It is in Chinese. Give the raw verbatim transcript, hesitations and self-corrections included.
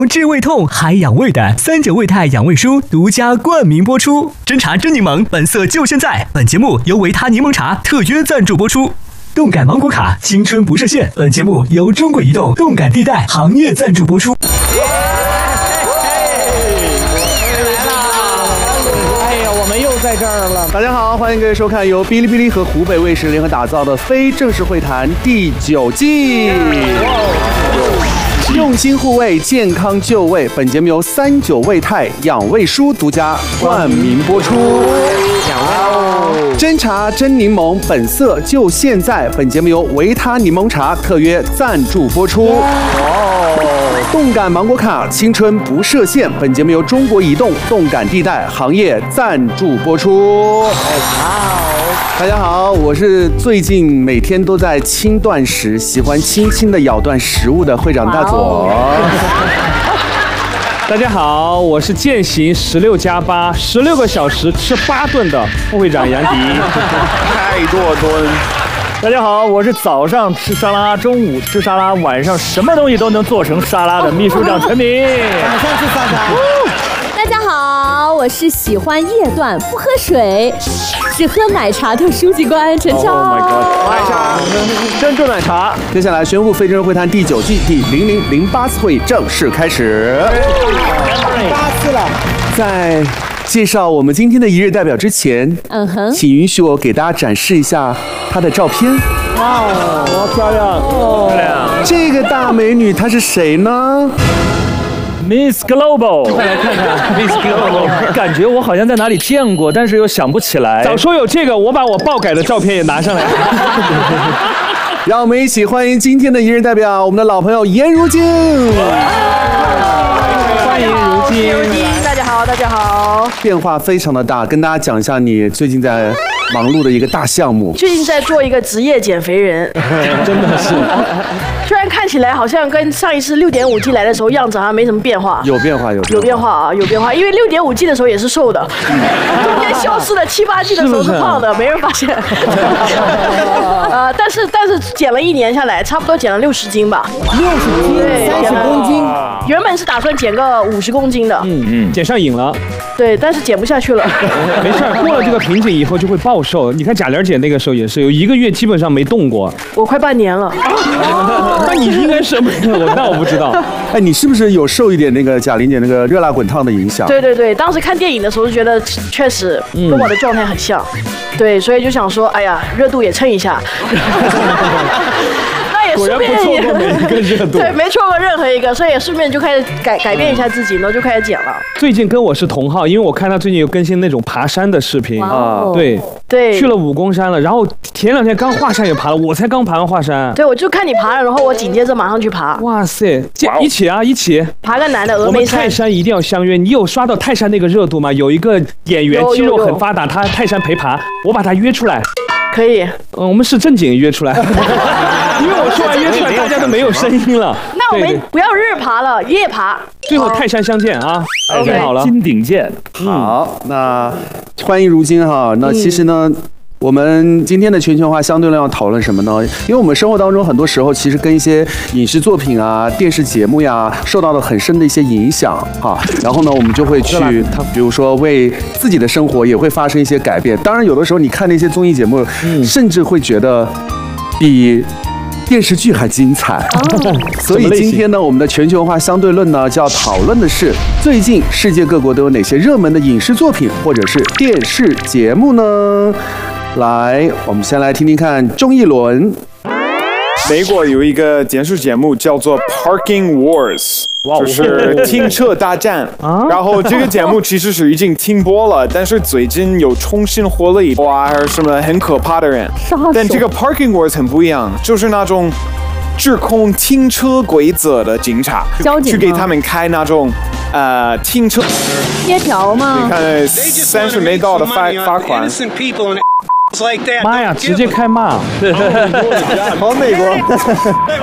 治胃痛还养胃的三九胃泰养胃舒独家冠名播出。真茶真柠檬，本色就现在。本节目由维他柠檬茶特约赞助播出。动感芒果卡，青春不设限。本节目由中国移动动感地带行业赞助播出。 在这儿了，大家好，欢迎各位收看由哔哩哔哩和湖北卫视联合打造的非正式会谈第九季。用心护胃，健康就位。本节目由三九胃泰养胃舒独家冠名播出。真茶真柠檬，本色就现在。本节目由维他柠檬茶特约赞助播出。动感芒果卡，青春不设限。本节目由中国移动动感地带行业赞助播出。大家好，我是最近每天都在轻断食，喜欢轻轻的咬断食物的会长大佐。 大家好，我是践行十六加八，十六个小时吃八顿的副会长杨迪。 太多吨。 大家好，我是早上吃沙拉，中午吃沙拉，晚上什么东西都能做成沙拉的秘书长陈明。 晚上吃沙拉。 大家好，我是喜欢夜段不喝水，只喝奶茶的书记官陈超。 Oh my god！ 奶茶，珍珠奶茶。 接下来宣布非正式会谈第九季第零零零八次会议正式开始。八次了。在介绍我们今天的一日代表之前， 嗯哼，请允许我给大家展示一下她的照片。 哇哦，漂亮，漂亮！ 这个大美女她是谁呢 ？Miss Global， 快来看看 Miss Global， 感觉我好像在哪里见过，但是又想不起来。 早说有这个，我把我爆改的照片也拿上来。 让我们一起欢迎今天的一日代表，我们的老朋友颜如晶。 欢迎如晶。 大家好，大家好。 变化非常的大，跟大家讲一下你最近在忙碌的一个大项目。 最近在做一个职业减肥人， 真的是。 虽然看起来好像跟上一次六点五 G 来的时候样子好像没什么变化， 有变化，有有变化啊，有变化。因为六点五 G 的时候也是瘦的，中间消失的七八 G 的时候是胖的，没人发现。呃，但是但是减了一年下来，差不多减了六十斤吧。 六十斤，三十公斤。 原本是打算减个五十公斤的， 嗯嗯，减上瘾了。 对，但是减不下去了。 没事，过了这个瓶颈以后就会暴瘦。你看贾玲姐那个时候也是，有一个月基本上没动过。 我快半年了。 那你应该是我那我不知道。 哎，你是不是有受一点那个贾玲姐那个热辣滚烫的影响？ 对对对，当时看电影的时候就觉得确实跟我的状态很像，嗯、对，所以就想说，哎呀，热度也蹭一下。 果然不错过每一个热度， 对，没错过任何一个，所以也顺便就开始改改变一下自己，然后就开始减了。 最近跟我是同号，因为我看他最近有更新那种爬山的视频啊，对对， 去了武功山了，然后前两天刚华山也爬了，我才刚爬完华山。 对，我就看你爬了，然后我紧接着马上去爬。 哇塞，一起啊，一起爬个难的峨眉山。 我们泰山一定要相约。你有刷到泰山那个热度吗？有一个演员肌肉很发达，他泰山陪爬，我把他约出来。 可以， 嗯，我们是正经约出来，因为我说完约出来，大家都没有声音了。 那我们不要日爬了，夜爬， 最后泰山相见啊！ 太好了，金顶见。 好，那欢迎如今哈。那其实呢。我们今天的全球化相对论要讨论什么呢？因为我们生活当中很多时候其实跟一些影视作品啊、电视节目呀受到了很深的一些影响哈。然后呢，我们就会去，比如说为自己的生活也会发生一些改变。当然，有的时候你看那些综艺节目，嗯、甚至会觉得比电视剧还精彩。哦、所以今天呢，我们的全球化相对论呢，就要讨论的是最近世界各国都有哪些热门的影视作品或者是电视节目呢？来，我们先来听听看钟义伦。 美国有一个电视节目叫做 Parking Wars， 就是停车大战。然后这个节目其实是已经停播了，但是最近有重新火了一波，还有什么很可怕的人。但这个 Parking Wars 很不一样，就是那种指控停车规则的警察，去给他们开那种呃停车贴条吗？ 你看三十美刀的罚罚款。 妈呀，直接开骂！ 好美国。